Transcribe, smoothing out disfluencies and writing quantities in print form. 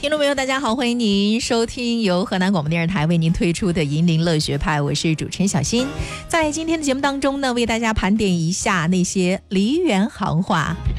听众朋友大家好，欢迎您收听由河南广播电视台为您推出的银铃乐学派，我是主持人小新。在今天的节目当中呢，为大家盘点一下那些梨园行话。